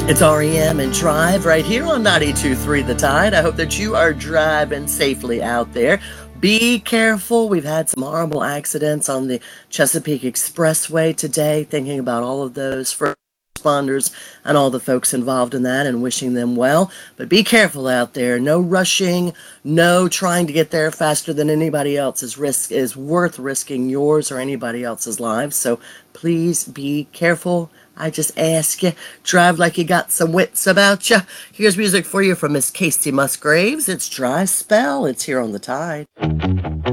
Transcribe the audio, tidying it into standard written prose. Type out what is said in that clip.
It's REM and Drive right here on 92.3 The Tide. I hope that you are driving safely out there. Be careful. We've had some horrible accidents on the Chesapeake Expressway today. Thinking about all of those first responders and all the folks involved in that and wishing them well. But be careful out there. No rushing, no trying to get there faster than anybody else's risk is worth risking yours or anybody else's lives. So please be careful. I just ask you, drive like you got some wits about you. Here's music for you from Miss Casey Musgraves. It's Dry Spell. It's here on the Tide.